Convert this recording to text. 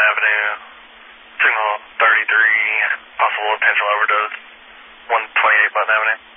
Avenue, signal 33, possible potential overdose, 128 Button Avenue.